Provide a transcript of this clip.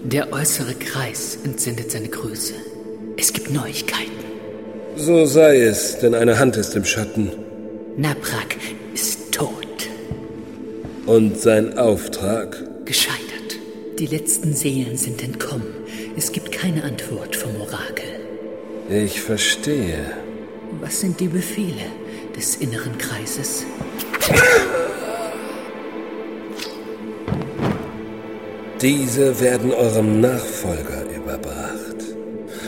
Der äußere Kreis entsendet seine Grüße. Es gibt Neuigkeiten. So sei es, denn eine Hand ist im Schatten. Naprak ist tot. Und sein Auftrag? Gescheitert. Die letzten Seelen sind entkommen. Es gibt keine Antwort vom Orakel. Ich verstehe. Was sind die Befehle des inneren Kreises? Diese werden eurem Nachfolger